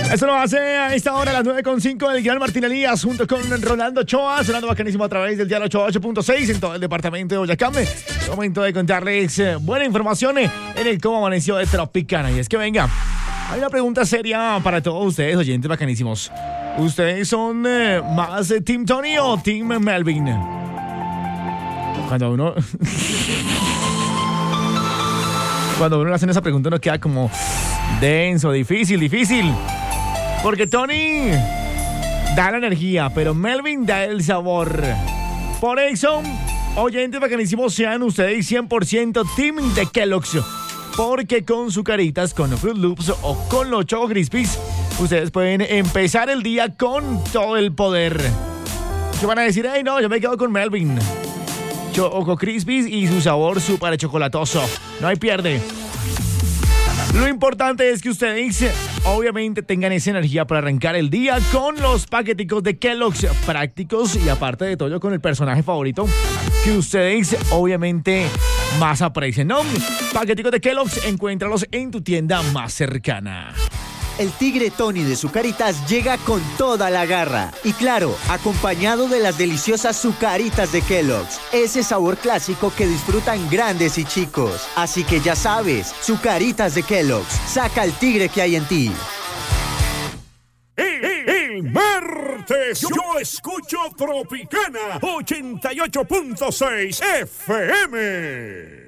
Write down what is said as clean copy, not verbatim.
Esto lo hace a esta hora, a las 9:05, el gran Martín Elías, junto con Rolando Ochoa, sonando bacanísimo a través del dial 88.6 en todo el departamento de Boyacá. Momento de contarles buena información en el Cómo Amaneció de Tropicana. Y es que venga, hay una pregunta seria para todos ustedes, oyentes bacanísimos. ¿Ustedes son más Team Tony o Team Melvin? Cuando uno le hacen esa pregunta, uno queda como denso, difícil. Porque Tony da la energía, pero Melvin da el sabor. Por eso, oyentes bacanísimos, sean ustedes 100% Team de Kellogg's. Porque con Zucaritas, con Fruit Loops o con los Choco Crispies, ustedes pueden empezar el día con todo el poder. ¿Qué van a decir? Ay, no, yo me quedo con Melvin. Choco Crispies y su sabor súper chocolatoso. No hay pierde. Lo importante es que ustedes obviamente tengan esa energía para arrancar el día con los paqueticos de Kellogg's, prácticos y aparte de todo con el personaje favorito que ustedes obviamente más aprecian, ¿no? Paqueticos de Kellogg's, encuéntralos en tu tienda más cercana. El tigre Tony de Zucaritas llega con toda la garra. Y claro, acompañado de las deliciosas Zucaritas de Kellogg's. Ese sabor clásico que disfrutan grandes y chicos. Así que ya sabes, Zucaritas de Kellogg's. Saca el tigre que hay en ti. El martes yo escucho Tropicana 88.6 FM.